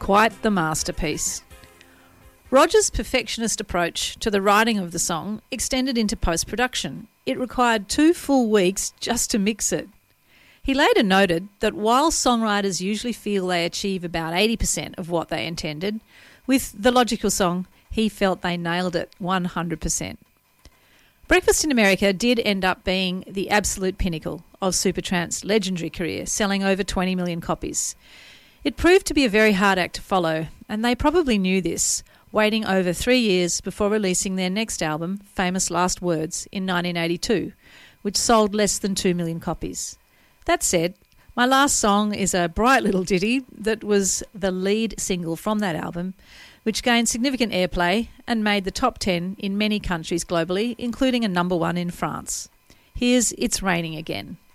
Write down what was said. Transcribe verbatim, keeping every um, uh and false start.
quite the masterpiece. Roger's perfectionist approach to the writing of the song extended into post-production. It required two full weeks just to mix it. He later noted that while songwriters usually feel they achieve about eighty percent of what they intended, with The Logical Song, he felt they nailed it one hundred percent. Breakfast in America did end up being the absolute pinnacle of Supertramp's legendary career, selling over twenty million copies. It proved to be a very hard act to follow, and they probably knew this, waiting over three years before releasing their next album, Famous Last Words, in nineteen eighty-two, which sold less than two million copies. That said, my last song is a bright little ditty that was the lead single from that album, which gained significant airplay and made the top ten in many countries globally, including a number one in France. Here's It's Raining Again.